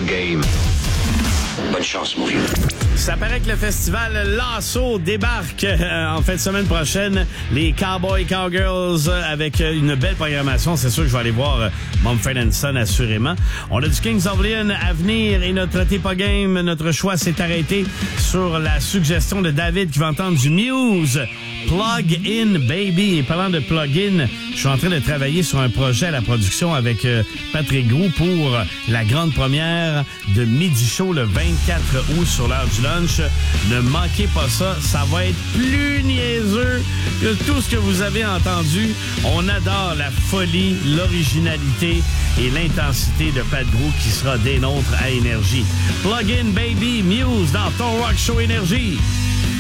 game. Bonne chance, mon vieux. Ça paraît que le festival Lasso débarque en fin de semaine prochaine. Les Cowboys Cowgirls avec une belle programmation. C'est sûr que je vais aller voir Mumford & Son assurément. On a du Kings of Leon à venir et notre T'es pas game, notre choix s'est arrêté sur la suggestion de David qui va entendre du Muse. Plug In Baby. Et parlant de plug in, je suis en train de travailler sur un projet à la production avec Patrick Groux pour la grande première de Midi Show le 24 août sur l'heure du lunch. Ne manquez pas ça, ça va être plus niaiseux que tout ce que vous avez entendu. On adore la folie, l'originalité et l'intensité de Pat Groux qui sera des nôtres à Énergie. Plug In Baby, Muse dans ton Rock Show Énergie.